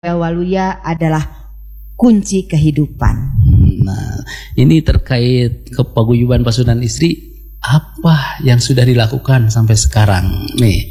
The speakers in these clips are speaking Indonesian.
Waluya adalah kunci kehidupan. Nah, ini terkait kepaguyuban Pasundan Istri, apa yang sudah dilakukan sampai sekarang nih?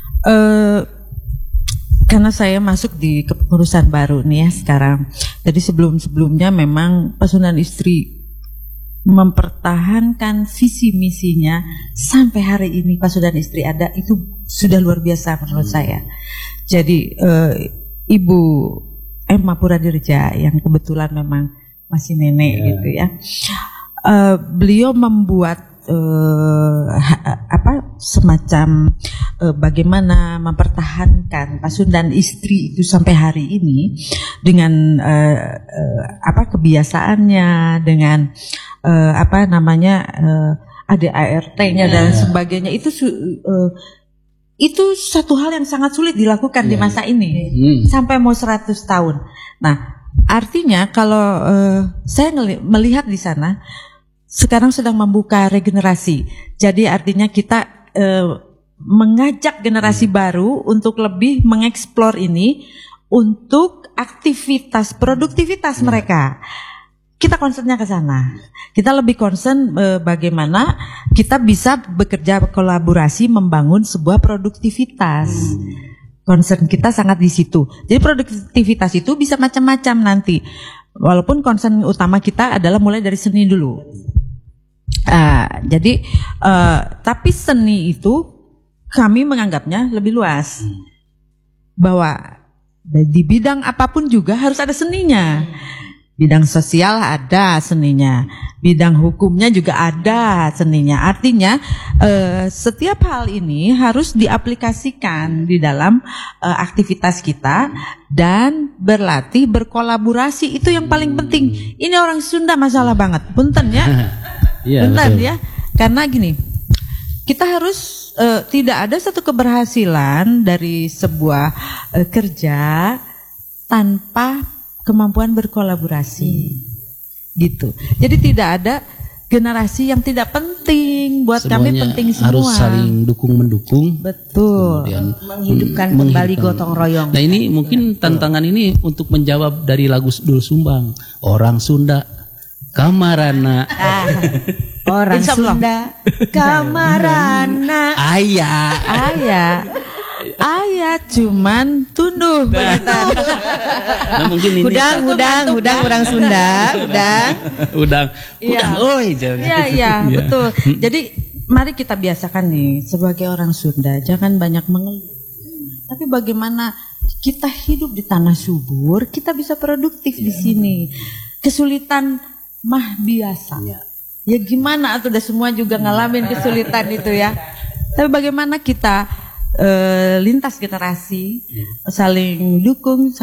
Karena saya masuk di kepengurusan baru nih ya sekarang. Jadi sebelumnya memang Pasundan Istri mempertahankan visi misinya sampai hari ini. Pasundan Istri ada, itu sudah luar biasa menurut saya. Jadi Ibu Emma Puradirja yang kebetulan memang masih nenek gitu ya, beliau membuat semacam bagaimana mempertahankan Pasundan Istri itu sampai hari ini dengan kebiasaannya, dengan ADART-nya dan sebagainya. Itu satu hal yang sangat sulit dilakukan di masa ini sampai mau 100 tahun. Nah, artinya kalau saya melihat di sana sekarang sedang membuka regenerasi. Jadi artinya kita mengajak generasi baru untuk lebih mengeksplor ini untuk aktivitas produktivitas mereka. Kita concernnya ke sana. Kita lebih concern bagaimana kita bisa bekerja kolaborasi membangun sebuah produktivitas. Concern kita sangat di situ. Jadi produktivitas itu bisa macam-macam nanti. Walaupun concern utama kita adalah mulai dari seni dulu. Tapi seni itu kami menganggapnya lebih luas. Bahwa di bidang apapun juga harus ada seninya. Bidang sosial ada seninya, bidang hukumnya juga ada seninya. Artinya setiap hal ini harus diaplikasikan di dalam aktivitas kita dan berlatih, berkolaborasi, itu yang paling penting. Ini orang Sunda masalah banget, punten ya, punten ya. Karena gini, kita harus tidak ada satu keberhasilan dari sebuah kerja tanpa kemampuan berkolaborasi, gitu. Jadi tidak ada generasi yang tidak penting buat semuanya, kami penting semua. Harus saling dukung mendukung. Betul. Menghidupkan kembali gotong royong. Nah ini mungkin tantangan ini untuk menjawab dari lagu Dul Sumbang. Orang Sunda kamarana. Orang Sunda kamarana. Ayah cuman tunduh. Nah, mungkin ini udang orang Sunda, udang. Oi, iya, betul. Jadi mari kita biasakan nih sebagai orang Sunda jangan banyak mengeluh. Tapi bagaimana kita hidup di tanah subur, kita bisa produktif di sini. Kesulitan mah biasa. Ya gimana atau udah semua juga ngalamin kesulitan itu ya. Tapi bagaimana kita lintas generasi, saling dukung,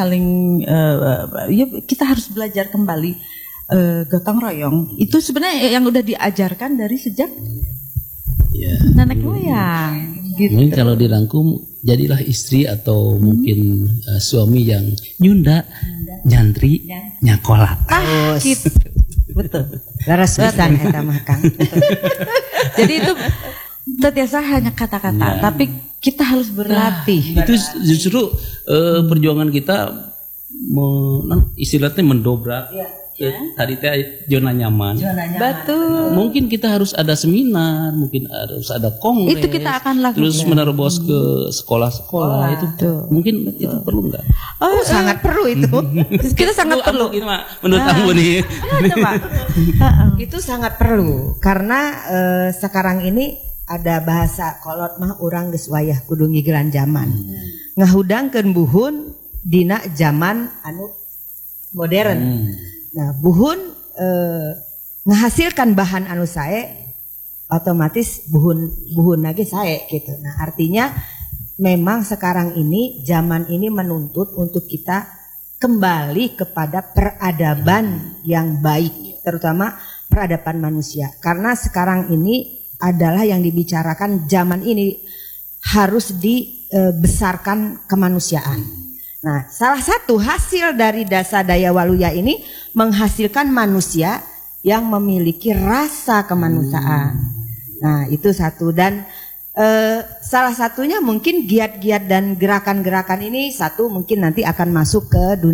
kita harus belajar kembali gotong royong. Itu sebenarnya yang udah diajarkan dari sejak nenek moyang. Gitu. Mungkin kalau dirangkum, jadilah istri atau mungkin suami yang nyunda, nyantri, nyakola. Gitu. Betul. Garas pisan eta mah Kang. Jadi itu terbiasa hanya kata-kata, tapi kita harus berlatih. Itu justru perjuangan kita istilahnya mendobrak tadi teh zona nyaman. Betul. Mungkin kita harus ada seminar, mungkin harus ada kongres. Itu kita akan lakukan. Terus menerobos ke sekolah-sekolah itu. Mungkin itu perlu enggak? Oh, sangat perlu itu. Kita sangat perlu. Menurut kamu nih. Itu sangat perlu karena sekarang ini ada bahasa kolot mah urang geus wayah kudu ngigelan zaman. Ngahudangkeun buhun dina zaman anu modern. Nah, buhun menghasilkan bahan anu sae, otomatis buhun lagi sae gitu. Nah, artinya memang sekarang ini zaman ini menuntut untuk kita kembali kepada peradaban yang baik, terutama peradaban manusia. Karena sekarang ini adalah yang dibicarakan zaman ini harus dibesarkan kemanusiaan. Nah, salah satu hasil dari Dasa Daya Waluya ini menghasilkan manusia yang memiliki rasa kemanusiaan. Nah, itu satu. Dan Salah satunya mungkin giat-giat dan gerakan-gerakan ini satu mungkin nanti akan masuk ke dunia